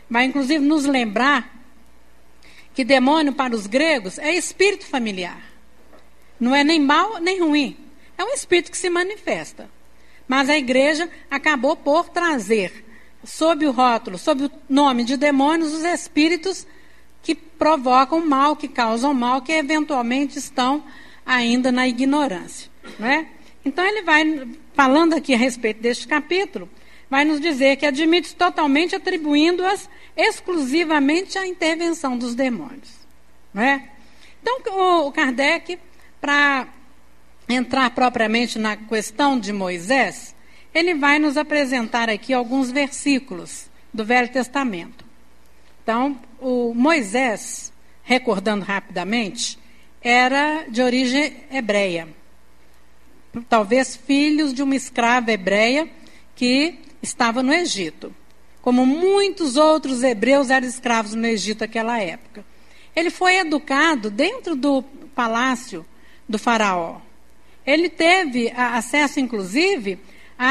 vai inclusive nos lembrar que demônio para os gregos é espírito familiar. Não é nem mal nem ruim. É um espírito que se manifesta. Mas a igreja acabou por trazer, sob o rótulo, sob o nome de demônios, os espíritos que provocam mal, que causam mal, que eventualmente estão ainda na ignorância. Não é? Então ele vai, falando aqui a respeito deste capítulo, vai nos dizer que admite totalmente atribuindo-as exclusivamente à intervenção dos demônios. Não é? Então o Kardec, para entrar propriamente na questão de Moisés, ele vai nos apresentar aqui alguns versículos do Velho Testamento. Então, o Moisés, recordando rapidamente, era de origem hebreia. Talvez filhos de uma escrava hebreia que estava no Egito. Como muitos outros hebreus eram escravos no Egito naquela época. Ele foi educado dentro do palácio do faraó. Ele teve acesso, inclusive,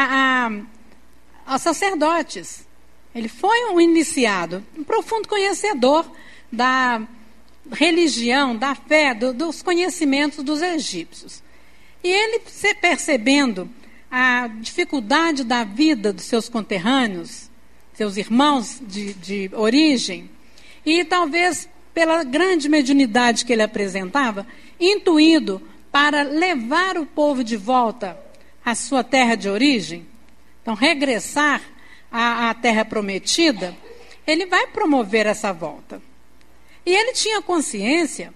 a sacerdotes. Ele foi um iniciado, um profundo conhecedor da religião, da fé, dos conhecimentos dos egípcios. E ele, percebendo a dificuldade da vida dos seus conterrâneos, seus irmãos de origem, e talvez pela grande mediunidade que ele apresentava, intuído para levar o povo de volta à sua terra de origem, então regressar à terra prometida, ele vai promover essa volta. E ele tinha consciência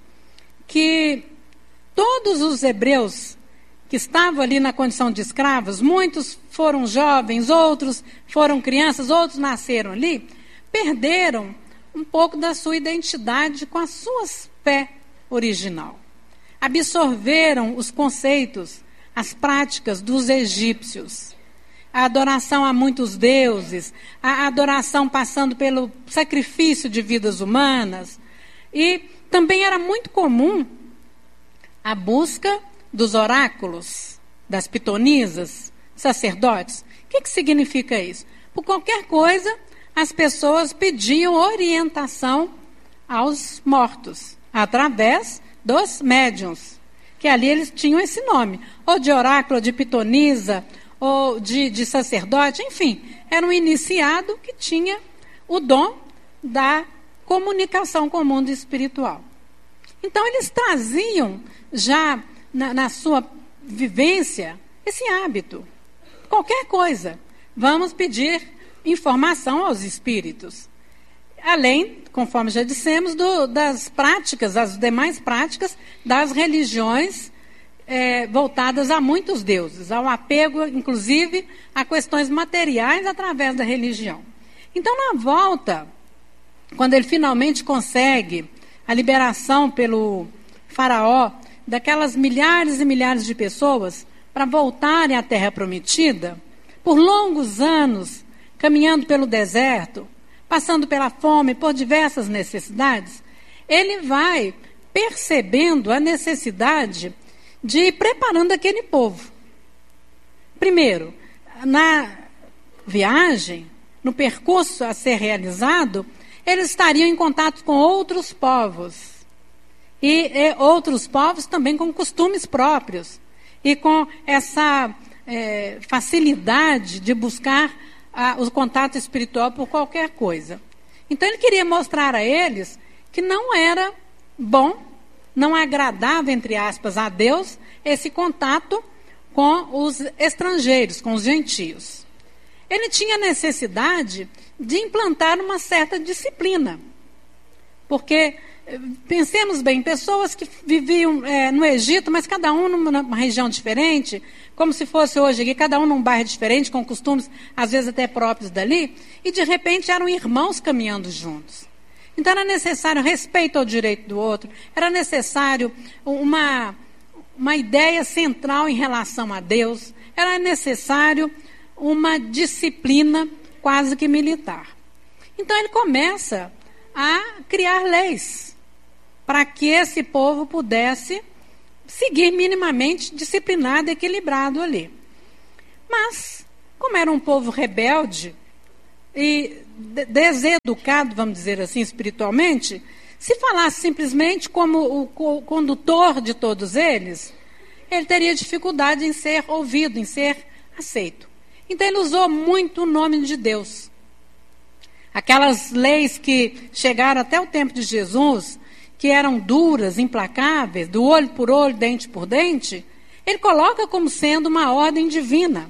que todos os hebreus que estavam ali na condição de escravos, muitos foram jovens, outros foram crianças, outros nasceram ali, perderam um pouco da sua identidade com a sua fé original. Absorveram os conceitos, as práticas dos egípcios. A adoração a muitos deuses, a adoração passando pelo sacrifício de vidas humanas. E também era muito comum a busca dos oráculos, das pitonisas, sacerdotes. O que significa isso? Por qualquer coisa, as pessoas pediam orientação aos mortos, através dos médiuns, que ali eles tinham esse nome, ou de oráculo, ou de pitonisa, ou de sacerdote, enfim, era um iniciado que tinha o dom da comunicação com o mundo espiritual. Então eles traziam já na sua vivência esse hábito. Qualquer coisa, vamos pedir informação aos espíritos. Além, conforme já dissemos, das práticas, as demais práticas das religiões voltadas a muitos deuses, ao apego, inclusive, a questões materiais através da religião. Então, na volta, quando ele finalmente consegue a liberação pelo faraó daquelas milhares e milhares de pessoas para voltarem à Terra Prometida, por longos anos, caminhando pelo deserto, passando pela fome, por diversas necessidades, ele vai percebendo a necessidade de ir preparando aquele povo. Primeiro, na viagem, no percurso a ser realizado, eles estariam em contato com outros povos. E outros povos também com costumes próprios. E com essa facilidade de buscar o contato espiritual por qualquer coisa. Então ele queria mostrar a eles que não era bom, não agradava, entre aspas, a Deus, esse contato com os estrangeiros, com os gentios. Ele tinha necessidade de implantar uma certa disciplina. Porque, pensemos bem, pessoas que viviam no Egito, mas cada um numa região diferente, como se fosse hoje aqui, cada um num bairro diferente, com costumes, às vezes até próprios dali, e de repente eram irmãos caminhando juntos. Então era necessário respeito ao direito do outro, era necessário uma ideia central em relação a Deus, era necessário uma disciplina quase que militar. Então ele começa a criar leis para que esse povo pudesse seguir minimamente disciplinado e equilibrado ali. Mas, como era um povo rebelde, e deseducado, vamos dizer assim, espiritualmente, se falasse simplesmente como o condutor de todos eles, ele teria dificuldade em ser ouvido, em ser aceito. Então ele usou muito o nome de Deus. Aquelas leis que chegaram até o tempo de Jesus, que eram duras, implacáveis, do olho por olho, dente por dente, ele coloca como sendo uma ordem divina.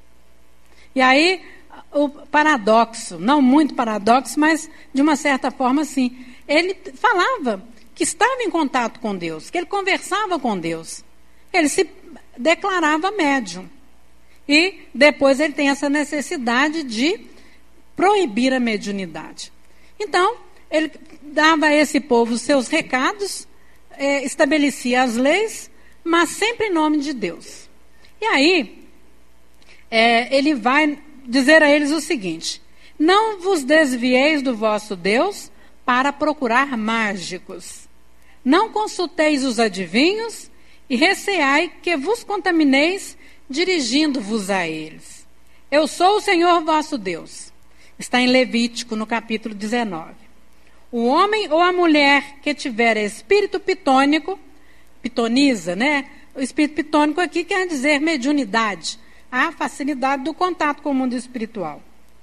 E aí, o paradoxo, não muito paradoxo, mas de uma certa forma sim, ele falava que estava em contato com Deus, que ele conversava com Deus. Ele se declarava médium. E depois ele tem essa necessidade de proibir a mediunidade. Então, ele dava a esse povo os seus recados, estabelecia as leis, mas sempre em nome de Deus. E aí, ele vai dizer a eles o seguinte: não vos desvieis do vosso Deus para procurar mágicos. Não consulteis os adivinhos e receai que vos contamineis dirigindo-vos a eles. Eu sou o Senhor vosso Deus. Está em Levítico, no capítulo 19. O homem ou a mulher que tiver espírito pitônico, pitoniza, né? O espírito pitônico aqui quer dizer mediunidade, a facilidade do contato com o mundo espiritual.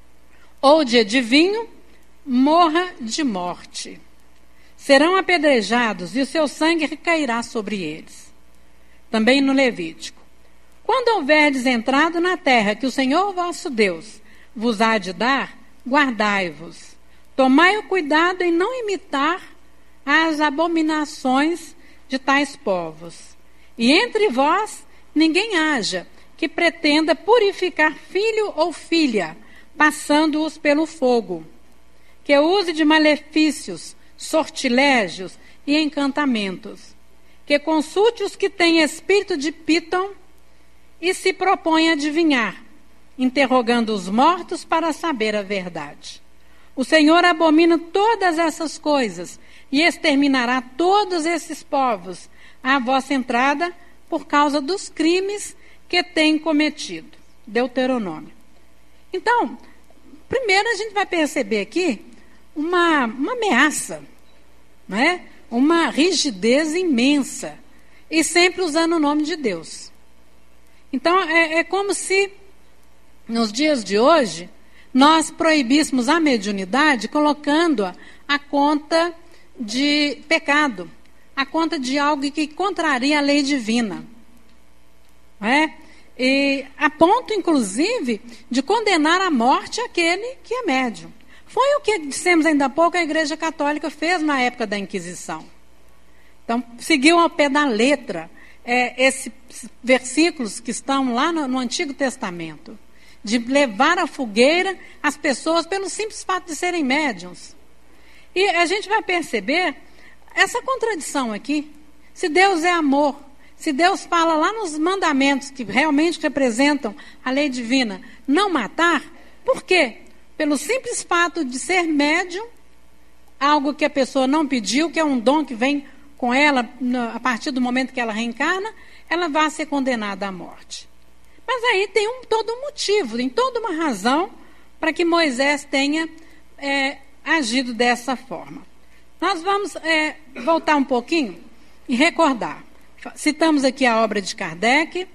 Ou de adivinho, morra de morte. Serão apedrejados e o seu sangue recairá sobre eles. Também no Levítico. Quando houverdes entrado na terra que o Senhor vosso Deus vos há de dar, guardai-vos. Tomai o cuidado em não imitar as abominações de tais povos. E entre vós ninguém haja que pretenda purificar filho ou filha, passando-os pelo fogo, que use de malefícios, sortilégios e encantamentos, que consulte os que têm espírito de Piton e se propõe a adivinhar, interrogando os mortos para saber a verdade. O Senhor abomina todas essas coisas e exterminará todos esses povos à vossa entrada por causa dos crimes que têm cometido. Deuteronômio. Então, primeiro a gente vai perceber aqui uma ameaça, não é? Uma rigidez imensa, e sempre usando o nome de Deus. Então, é como se, nos dias de hoje, nós proibíssemos a mediunidade colocando-a à conta de pecado, à conta de algo que contraria a lei divina. Não é? E a ponto, inclusive, de condenar à morte aquele que é médium. Foi o que dissemos ainda há pouco a Igreja Católica fez na época da Inquisição. Então, seguiu ao pé da letra esses versículos que estão lá no Antigo Testamento, de levar à fogueira as pessoas pelo simples fato de serem médiuns. E a gente vai perceber essa contradição aqui. Se Deus é amor, se Deus fala lá nos mandamentos que realmente representam a lei divina, não matar, por quê? Pelo simples fato de ser médium, algo que a pessoa não pediu, que é um dom que vem com ela a partir do momento que ela reencarna, ela vai ser condenada à morte. Mas aí tem todo um motivo, tem toda uma razão para que Moisés tenha agido dessa forma. Nós vamos voltar um pouquinho e recordar. Citamos aqui a obra de Kardec,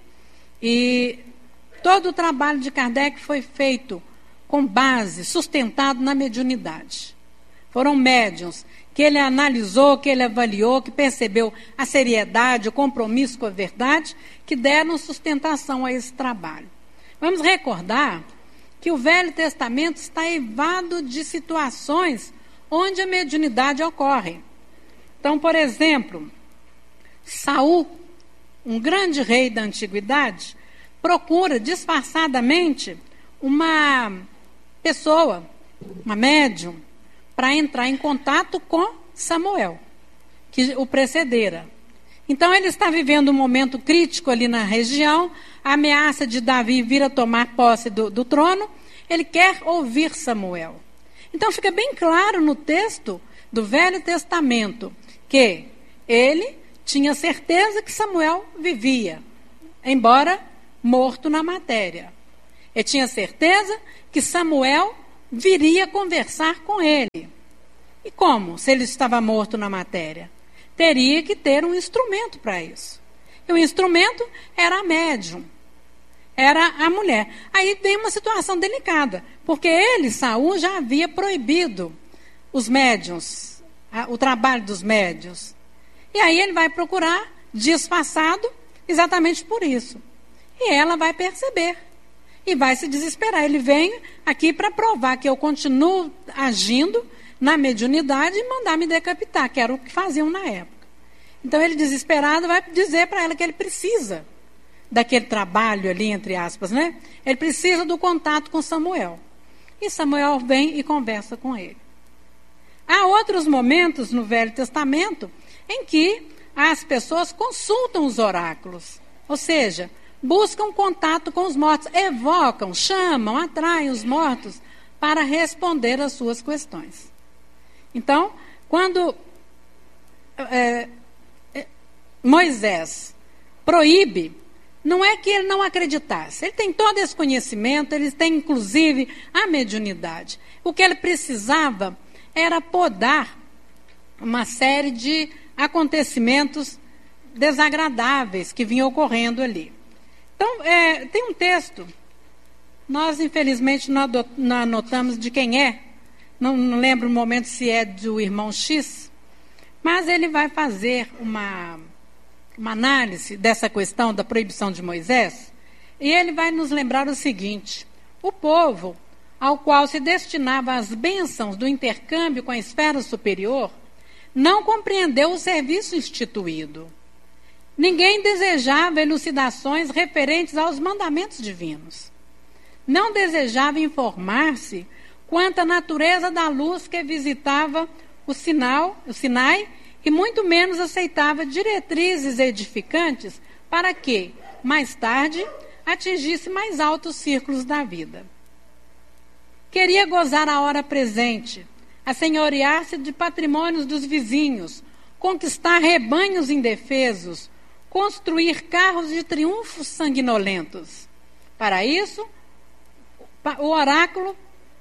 e todo o trabalho de Kardec foi feito com base, sustentado na mediunidade. Foram médiuns que ele analisou, que ele avaliou, que percebeu a seriedade, o compromisso com a verdade, que deram sustentação a esse trabalho. Vamos recordar que o Velho Testamento está eivado de situações onde a mediunidade ocorre. Então, por exemplo, Saul, um grande rei da antiguidade, procura disfarçadamente uma pessoa, uma médium, para entrar em contato com Samuel, que o precedera. Então ele está vivendo um momento crítico ali na região, a ameaça de Davi vir a tomar posse do trono, ele quer ouvir Samuel. Então fica bem claro no texto do Velho Testamento que ele tinha certeza que Samuel vivia, embora morto na matéria. Ele tinha certeza que Samuel viria conversar com ele. E como? Se ele estava morto na matéria? Teria que ter um instrumento para isso. E o instrumento era a médium. Era a mulher. Aí vem uma situação delicada, porque ele, Saul, já havia proibido os médiuns, o trabalho dos médiuns. E aí ele vai procurar, disfarçado, exatamente por isso. E ela vai perceber. E vai se desesperar. Ele vem aqui para provar que eu continuo agindo na mediunidade e mandar me decapitar, que era o que faziam na época. Então ele, desesperado, vai dizer para ela que ele precisa daquele trabalho ali, entre aspas, né? Ele precisa do contato com Samuel. E Samuel vem e conversa com ele. Há outros momentos no Velho Testamento em que as pessoas consultam os oráculos, ou seja, buscam contato com os mortos, evocam, chamam, atraem os mortos para responder às suas questões. Então, quando Moisés proíbe, não é que ele não acreditasse. Ele tem todo esse conhecimento, ele tem inclusive a mediunidade. O que ele precisava era podar uma série de acontecimentos desagradáveis que vinham ocorrendo ali. Então, tem um texto, nós infelizmente não anotamos de quem é, não lembro o momento se é do irmão X, mas ele vai fazer uma análise dessa questão da proibição de Moisés, e ele vai nos lembrar o seguinte: o povo ao qual se destinava as bênçãos do intercâmbio com a esfera superior não compreendeu o serviço instituído. Ninguém desejava elucidações referentes aos mandamentos divinos. Não desejava informar-se quanto à natureza da luz que visitava o Sinai, e muito menos aceitava diretrizes edificantes para que, mais tarde, atingisse mais altos círculos da vida. Queria gozar a hora presente, assenhorear-se de patrimônios dos vizinhos, conquistar rebanhos indefesos, construir carros de triunfos sanguinolentos. Para isso, o oráculo,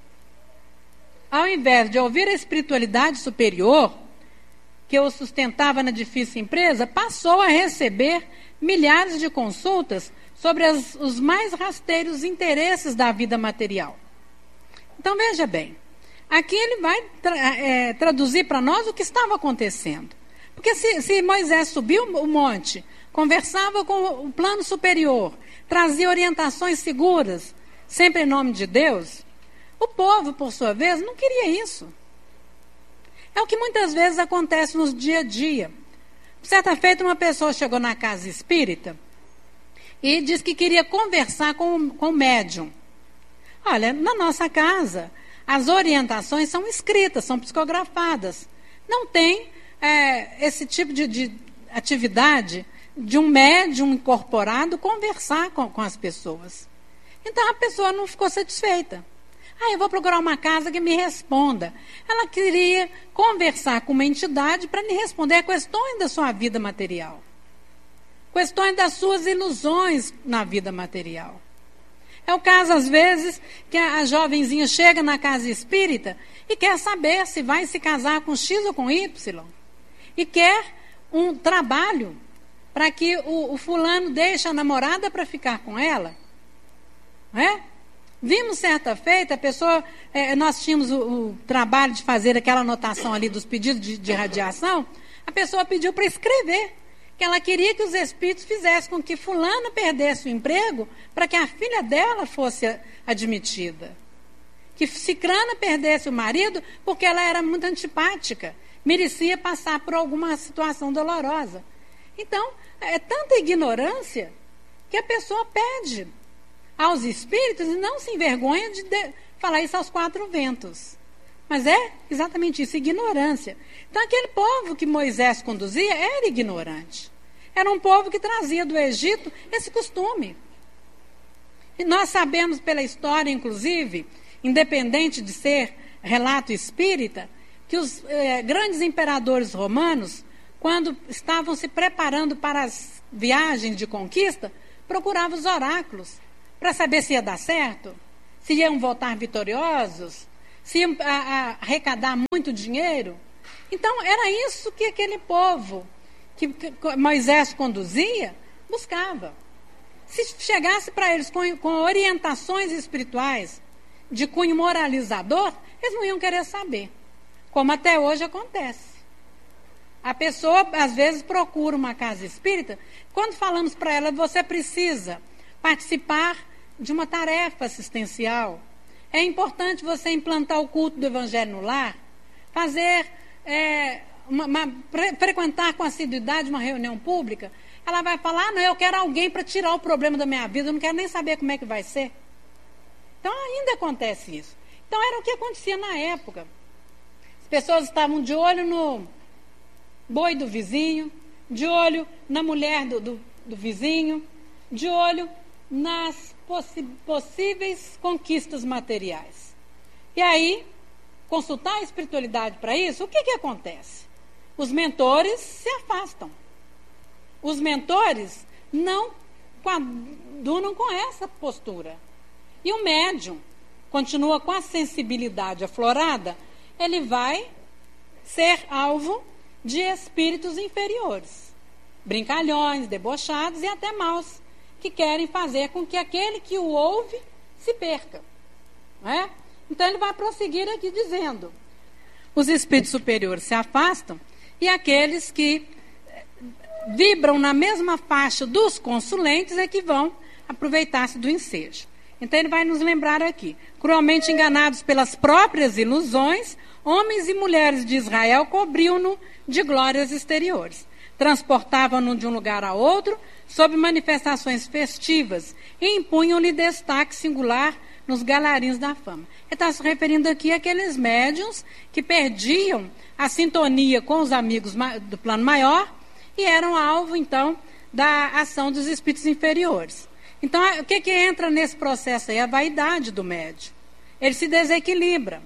ao invés de ouvir a espiritualidade superior, que o sustentava na difícil empresa, passou a receber milhares de consultas sobre os mais rasteiros interesses da vida material. Então, veja bem, aqui ele vai traduzir para nós o que estava acontecendo. Porque se Moisés subiu o monte, conversava com o plano superior, trazia orientações seguras, sempre em nome de Deus, o povo, por sua vez, não queria isso. É o que muitas vezes acontece no dia a dia. Certa feita, uma pessoa chegou na casa espírita e disse que queria conversar com o médium. Olha, na nossa casa, as orientações são escritas, são psicografadas. Não tem esse tipo de atividade de um médium incorporado conversar com as pessoas. Então, a pessoa não ficou satisfeita. Eu vou procurar uma casa que me responda. Ela queria conversar com uma entidade para lhe responder questões da sua vida material. Questões das suas ilusões na vida material. É o caso, às vezes, que a jovenzinha chega na casa espírita e quer saber se vai se casar com X ou com Y. E quer um trabalho para que o fulano deixe a namorada para ficar com ela. Não é? Vimos certa feita, a pessoa, nós tínhamos o trabalho de fazer aquela anotação ali dos pedidos de radiação, a pessoa pediu para escrever, que ela queria que os espíritos fizessem com que fulana perdesse o emprego para que a filha dela fosse admitida. Que cicrana perdesse o marido porque ela era muito antipática, merecia passar por alguma situação dolorosa. Então, é tanta ignorância que a pessoa pede aos espíritos e não se envergonha de falar isso aos quatro ventos. Mas é exatamente isso, ignorância. Então, aquele povo que Moisés conduzia era ignorante. Era um povo que trazia do Egito esse costume. E nós sabemos pela história, inclusive, independente de ser relato espírita, que os grandes imperadores romanos, quando estavam se preparando para as viagens de conquista, procuravam os oráculos para saber se ia dar certo, se iam voltar vitoriosos, se arrecadar muito dinheiro. Então, era isso que aquele povo que Moisés conduzia, buscava. Se chegasse para eles com orientações espirituais de cunho moralizador, eles não iam querer saber, como até hoje acontece. A pessoa, às vezes, procura uma casa espírita, quando falamos para ela, você precisa participar de uma tarefa assistencial, é importante você implantar o culto do Evangelho no lar, fazer, frequentar com assiduidade uma reunião pública. Ela vai falar, não, eu quero alguém para tirar o problema da minha vida, eu não quero nem saber como é que vai ser. Então, ainda acontece isso. Então, era o que acontecia na época. As pessoas estavam de olho no boi do vizinho, de olho na mulher do vizinho, de olho nas possíveis conquistas materiais. E aí, consultar a espiritualidade para isso, o que acontece? Os mentores se afastam. Os mentores não coadunam com essa postura. E o médium continua com a sensibilidade aflorada, ele vai ser alvo de espíritos inferiores, brincalhões, debochados e até maus, que querem fazer com que aquele que o ouve se perca. Não é? Então ele vai prosseguir aqui dizendo: os espíritos superiores se afastam e aqueles que vibram na mesma faixa dos consulentes é que vão aproveitar-se do ensejo. Então ele vai nos lembrar aqui: cruelmente enganados pelas próprias ilusões, homens e mulheres de Israel cobriam-no de glórias exteriores. Transportavam-no de um lugar a outro, sob manifestações festivas, e impunham-lhe destaque singular nos galarins da fama. Ele está se referindo aqui àqueles médiuns que perdiam a sintonia com os amigos do plano maior e eram alvo, então, da ação dos espíritos inferiores. Então, o que entra nesse processo aí? A vaidade do médium. Ele se desequilibra.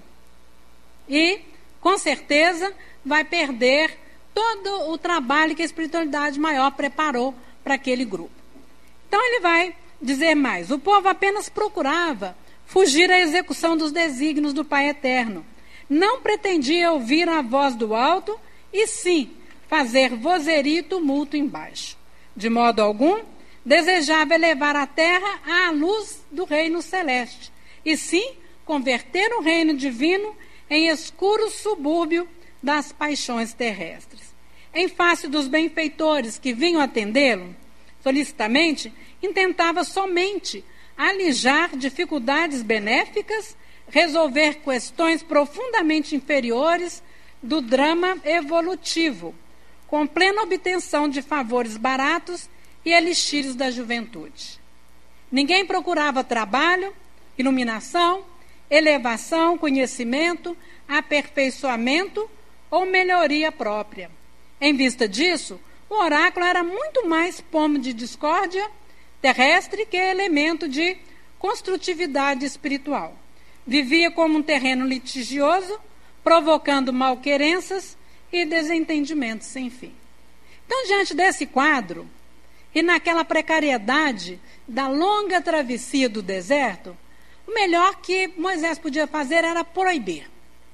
E, com certeza, vai perder todo o trabalho que a espiritualidade maior preparou para aquele grupo. Então, ele vai dizer mais: o povo apenas procurava fugir à execução dos desígnios do Pai Eterno. Não pretendia ouvir a voz do alto, e sim fazer vozeria e tumulto embaixo. De modo algum, desejava elevar a terra à luz do reino celeste, e sim converter o reino divino em escuro subúrbio das paixões terrestres. Em face dos benfeitores que vinham atendê-lo, solicitamente, intentava somente alijar dificuldades benéficas, resolver questões profundamente inferiores do drama evolutivo, com plena obtenção de favores baratos e elixires da juventude. Ninguém procurava trabalho, iluminação, elevação, conhecimento, aperfeiçoamento ou melhoria própria. Em vista disso, o oráculo era muito mais pomo de discórdia terrestre que elemento de construtividade espiritual. Vivia como um terreno litigioso, provocando malquerenças e desentendimentos sem fim. Então, diante desse quadro, e naquela precariedade da longa travessia do deserto, o melhor que Moisés podia fazer era proibir.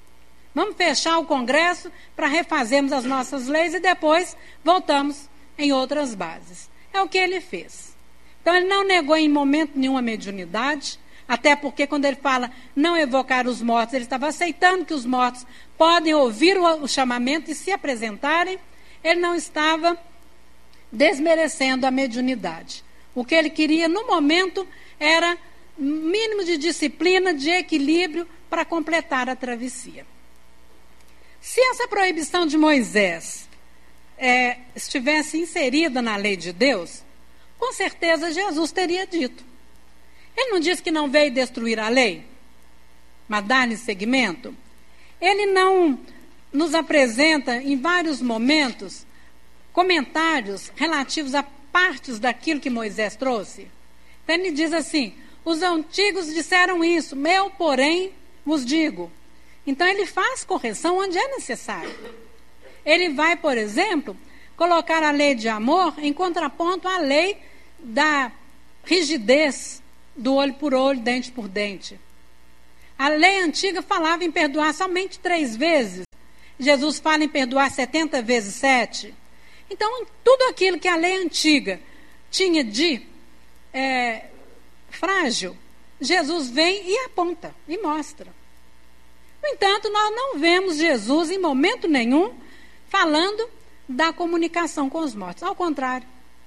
Vamos fechar o Congresso para refazermos as nossas leis e depois voltamos em outras bases. É o que ele fez. Então, ele não negou em momento nenhum a mediunidade, até porque quando ele fala não evocar os mortos, ele estava aceitando que os mortos podem ouvir o chamamento e se apresentarem. Ele não estava desmerecendo a mediunidade. O que ele queria no momento era mínimo de disciplina, de equilíbrio para completar a travessia. Se essa proibição de Moisés estivesse inserida na lei de Deus, com certeza Jesus teria dito. Ele não disse que não veio destruir a lei, mas dar-lhe seguimento. Ele não nos apresenta em vários momentos comentários relativos a partes daquilo que Moisés trouxe. Então ele diz assim: os antigos disseram isso, eu, porém, vos digo. Então ele faz correção onde é necessário. Ele vai, por exemplo, colocar a lei de amor em contraponto à lei da rigidez do olho por olho, dente por dente. A lei antiga falava em perdoar somente 3 vezes. Jesus fala em perdoar 70 vezes 7. Então, tudo aquilo que a lei antiga tinha de frágil, Jesus vem e aponta, e mostra. No entanto, nós não vemos Jesus em momento nenhum falando da comunicação com os mortos. Ao contrário,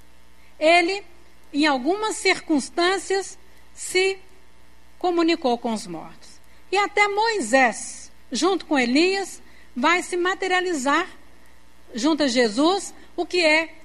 ele, em algumas circunstâncias, se comunicou com os mortos. E até Moisés, junto com Elias, vai se materializar junto a Jesus, o que é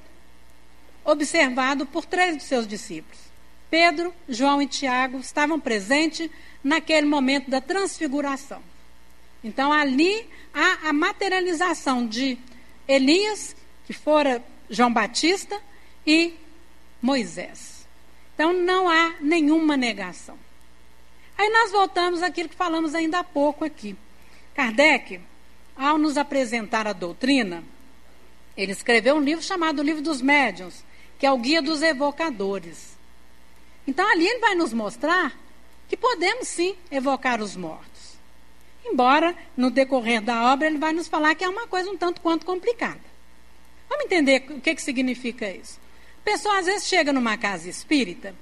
observado por 3 dos seus discípulos. Pedro, João e Tiago estavam presentes naquele momento da transfiguração. Então, ali há a materialização de Elias, que fora João Batista, e Moisés. Então, não há nenhuma negação. Aí nós voltamos àquilo que falamos ainda há pouco aqui. Kardec, ao nos apresentar a doutrina, ele escreveu um livro chamado Livro dos Médiuns, que é o Guia dos Evocadores. Então, ali ele vai nos mostrar que podemos sim evocar os mortos. Embora, no decorrer da obra, ele vai nos falar que é uma coisa um tanto quanto complicada. Vamos entender o que significa isso. A pessoa, às vezes, chega numa casa espírita,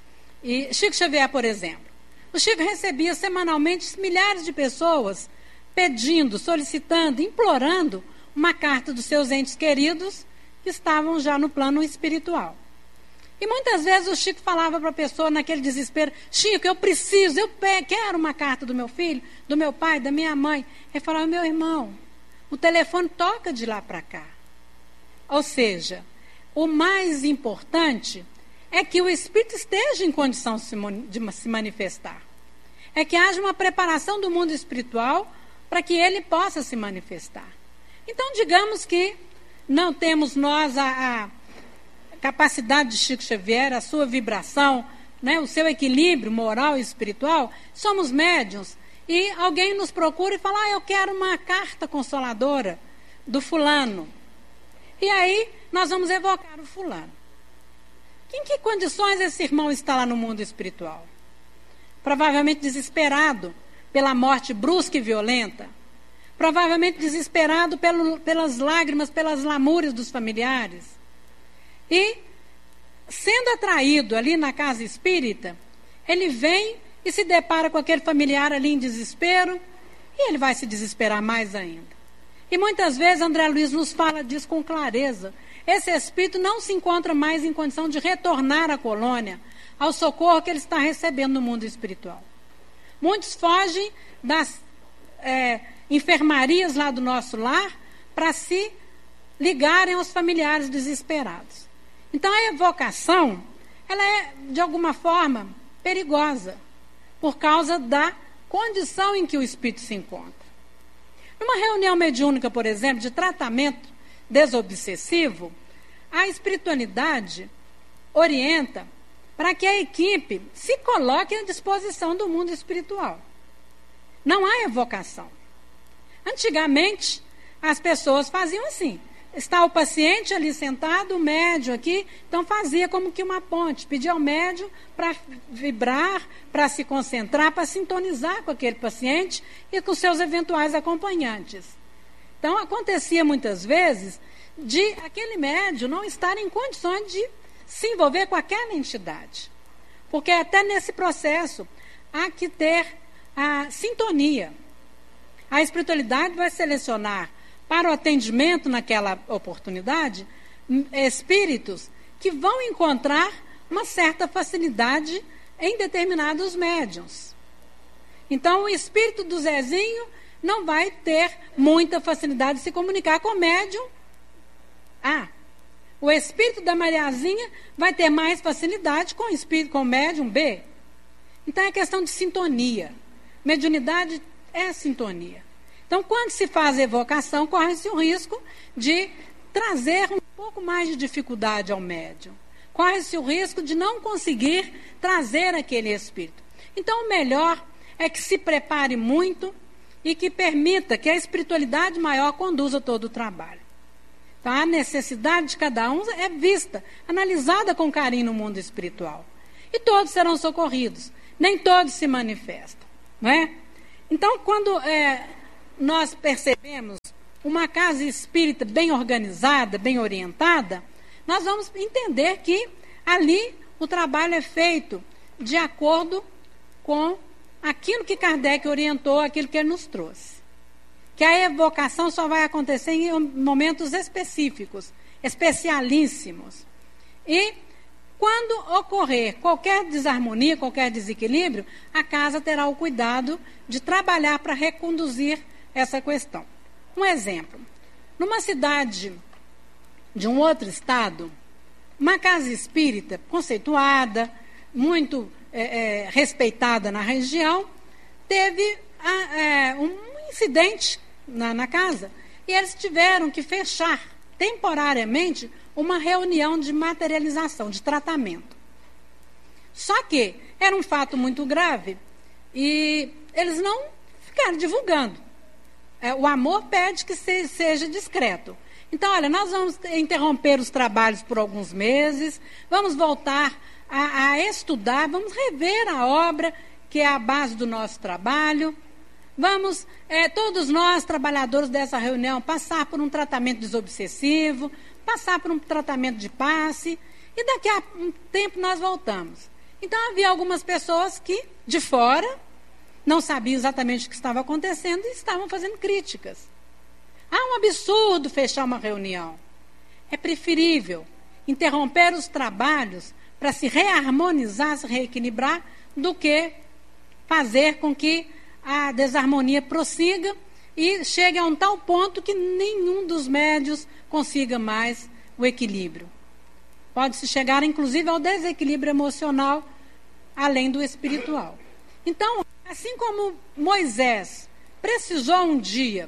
e Chico Xavier, por exemplo, o Chico recebia semanalmente milhares de pessoas pedindo, solicitando, implorando uma carta dos seus entes queridos que estavam já no plano espiritual. E muitas vezes o Chico falava para a pessoa naquele desespero: Chico, eu preciso, eu quero uma carta do meu filho, do meu pai, da minha mãe. Ele falava: meu irmão, o telefone toca de lá para cá. Ou seja, o mais importante é que o espírito esteja em condição de se manifestar. É que haja uma preparação do mundo espiritual para que ele possa se manifestar. Então, digamos que não temos nós a capacidade de Chico Xavier, a sua vibração, né, o seu equilíbrio moral e espiritual, somos médiuns, e alguém nos procura e fala: eu quero uma carta consoladora do fulano. E aí nós vamos evocar o fulano. Em que condições esse irmão está lá no mundo espiritual? Provavelmente desesperado pela morte brusca e violenta, provavelmente desesperado pelas lágrimas, pelas lamúrias dos familiares. E, sendo atraído ali na casa espírita, ele vem e se depara com aquele familiar ali em desespero, e ele vai se desesperar mais ainda. E muitas vezes André Luiz nos fala disso com clareza. Esse espírito não se encontra mais em condição de retornar à colônia, ao socorro que ele está recebendo no mundo espiritual. Muitos fogem das enfermarias lá do nosso lar para se ligarem aos familiares desesperados. Então, a evocação, ela é, de alguma forma, perigosa, por causa da condição em que o espírito se encontra. Numa reunião mediúnica, por exemplo, de tratamento desobsessivo, a espiritualidade orienta para que a equipe se coloque à disposição do mundo espiritual. Não há evocação. Antigamente, as pessoas faziam assim: está o paciente ali sentado, o médium aqui, então fazia como que uma ponte, pedia ao médium para vibrar, para se concentrar, para sintonizar com aquele paciente e com seus eventuais acompanhantes. Então, acontecia muitas vezes de aquele médium não estar em condições de se envolver com aquela entidade. Porque até nesse processo há que ter a sintonia. A espiritualidade vai selecionar para o atendimento naquela oportunidade espíritos que vão encontrar uma certa facilidade em determinados médiuns. Então, o espírito do Zezinho não vai ter muita facilidade de se comunicar com o médium A. O espírito da Mariazinha vai ter mais facilidade com o espírito, com o médium B. Então, é questão de sintonia. Mediunidade é sintonia. Então, quando se faz a evocação, corre-se o risco de trazer um pouco mais de dificuldade ao médium. Corre-se o risco de não conseguir trazer aquele espírito. Então, o melhor é que se prepare muito e que permita que a espiritualidade maior conduza todo o trabalho. Então, a necessidade de cada um é vista, analisada com carinho no mundo espiritual. E todos serão socorridos. Nem todos se manifestam, não é? Então, quando nós percebemos uma casa espírita bem organizada, bem orientada, nós vamos entender que ali o trabalho é feito de acordo com aquilo que Kardec orientou, aquilo que ele nos trouxe. Que a evocação só vai acontecer em momentos específicos, especialíssimos. E quando ocorrer qualquer desarmonia, qualquer desequilíbrio, a casa terá o cuidado de trabalhar para reconduzir essa questão. Um exemplo, numa cidade de um outro estado, uma casa espírita conceituada, muito respeitada na região, teve um incidente na casa e eles tiveram que fechar temporariamente uma reunião de materialização, de tratamento. Só que era um fato muito grave e eles não ficaram divulgando. O amor pede que seja discreto. Então, olha, nós vamos interromper os trabalhos por alguns meses, vamos voltar a estudar, vamos rever a obra, que é a base do nosso trabalho. Vamos, todos nós, trabalhadores dessa reunião, passar por um tratamento desobsessivo, passar por um tratamento de passe, e daqui a um tempo nós voltamos. Então, havia algumas pessoas que, de fora, não sabiam exatamente o que estava acontecendo e estavam fazendo críticas. Um absurdo fechar uma reunião. É preferível interromper os trabalhos para se reharmonizar, se reequilibrar, do que fazer com que a desarmonia prossiga e chegue a um tal ponto que nenhum dos médios consiga mais o equilíbrio. Pode-se chegar, inclusive, ao desequilíbrio emocional, além do espiritual. Então, assim como Moisés precisou um dia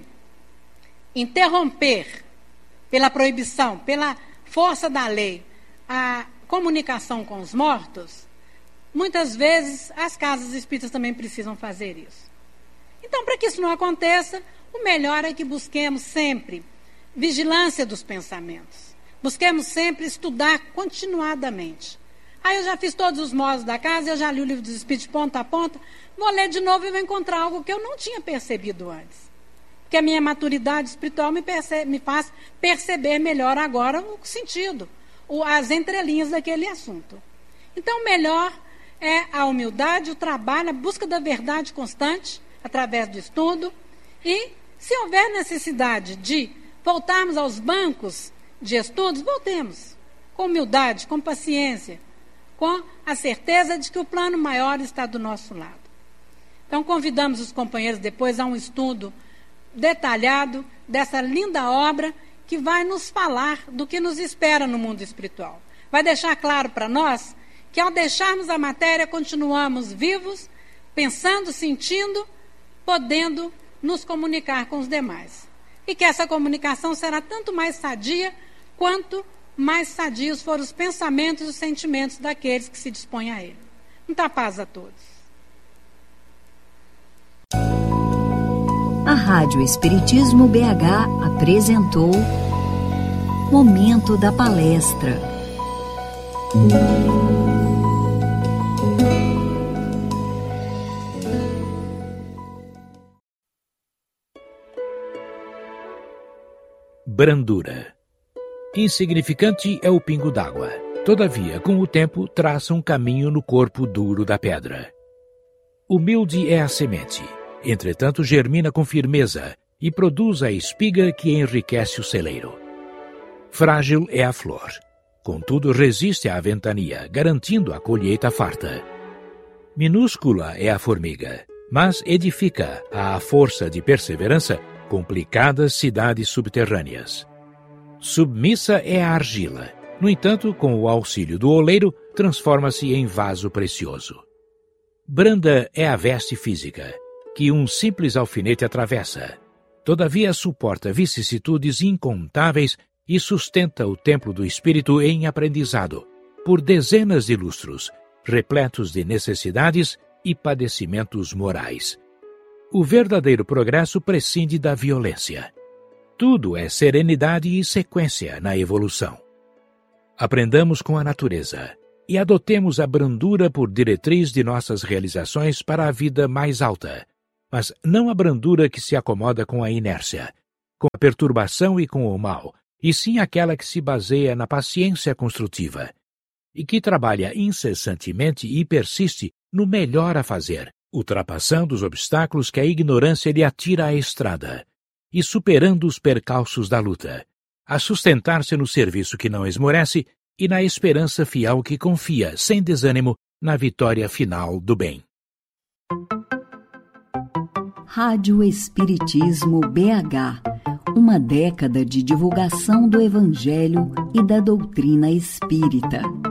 interromper, pela proibição, pela força da lei, a comunicação com os mortos, muitas vezes as casas espíritas também precisam fazer isso. Então, para que isso não aconteça, o melhor é que busquemos sempre vigilância dos pensamentos. Busquemos sempre estudar continuadamente. Eu já fiz todos os módulos da casa, eu já li o livro dos Espíritos de ponta a ponta, vou ler de novo e vou encontrar algo que eu não tinha percebido antes. Porque a minha maturidade espiritual me faz perceber melhor agora o sentido, as entrelinhas daquele assunto. Então, o melhor é a humildade, o trabalho, a busca da verdade constante, através do estudo. E, se houver necessidade de voltarmos aos bancos de estudos, voltemos. Com humildade, com paciência, com a certeza de que o plano maior está do nosso lado. Então, convidamos os companheiros depois a um estudo detalhado dessa linda obra que vai nos falar do que nos espera no mundo espiritual. Vai deixar claro para nós que, ao deixarmos a matéria, continuamos vivos, pensando, sentindo, podendo nos comunicar com os demais. E que essa comunicação será tanto mais sadia quanto mais sadios forem os pensamentos e os sentimentos daqueles que se dispõem a ele. Muita paz a todos. A Rádio Espiritismo BH apresentou Momento da Palestra. Brandura. Insignificante é o pingo d'água. Todavia, com o tempo, traça um caminho no corpo duro da pedra. Humilde é a semente. Entretanto, germina com firmeza e produz a espiga que enriquece o celeiro. Frágil é a flor. Contudo, resiste à ventania, garantindo a colheita farta. Minúscula é a formiga, mas edifica, à força de perseverança, complicadas cidades subterrâneas. Submissa é a argila. No entanto, com o auxílio do oleiro, transforma-se em vaso precioso. Branda é a veste física, que um simples alfinete atravessa. Todavia suporta vicissitudes incontáveis e sustenta o templo do espírito em aprendizado, por dezenas de lustros, repletos de necessidades e padecimentos morais. O verdadeiro progresso prescinde da violência. Tudo é serenidade e sequência na evolução. Aprendamos com a natureza e adotemos a brandura por diretriz de nossas realizações para a vida mais alta, mas não a brandura que se acomoda com a inércia, com a perturbação e com o mal, e sim aquela que se baseia na paciência construtiva, e que trabalha incessantemente e persiste no melhor a fazer, ultrapassando os obstáculos que a ignorância lhe atira à estrada, e superando os percalços da luta, a sustentar-se no serviço que não esmorece e na esperança fiel que confia, sem desânimo, na vitória final do bem. Rádio Espiritismo BH, uma década de divulgação do Evangelho e da doutrina espírita.